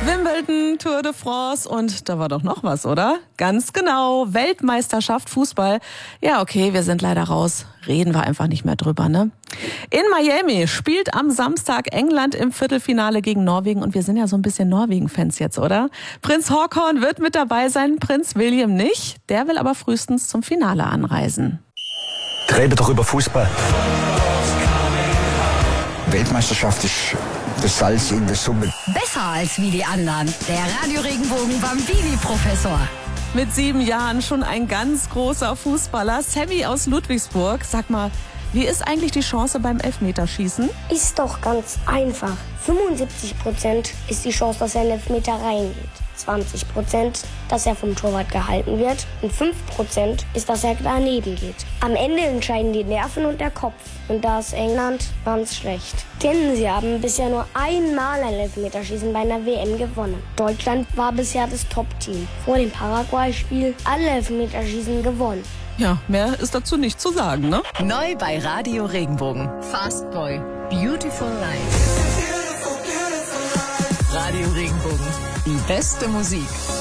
Wimbledon, Tour de France und da war doch noch was, oder? Ganz genau, Weltmeisterschaft Fußball. Ja, okay, wir sind leider raus. Reden wir einfach nicht mehr drüber, ne? In Miami spielt am Samstag England im Viertelfinale gegen Norwegen und wir sind ja so ein bisschen Norwegen-Fans jetzt, oder? Prinz Haakon wird mit dabei sein, Prinz William nicht. Der will aber frühestens zum Finale anreisen. Reden doch über Fußball. Weltmeisterschaft ist das Salz in der Suppe. Besser als wie die anderen. Der Radio Regenbogen Bambini-Professor. Mit 7 Jahren schon ein ganz großer Fußballer. Sammy aus Ludwigsburg. Sag mal, wie ist eigentlich die Chance beim Elfmeterschießen? Ist doch ganz einfach. 75% ist die Chance, dass er in den Elfmeter reingeht. 20%, dass er vom Torwart gehalten wird. Und 5% ist, dass er daneben geht. Am Ende entscheiden die Nerven und der Kopf. Und da ist England ganz schlecht. Denn sie haben bisher nur einmal ein Elfmeterschießen bei einer WM gewonnen. Deutschland war bisher das Top-Team. Vor dem Paraguay-Spiel alle Elfmeterschießen gewonnen. Ja, mehr ist dazu nicht zu sagen, ne? Neu bei Radio Regenbogen. Fast Boy. Beautiful Life. Radio Regenbogen. Die beste Musik.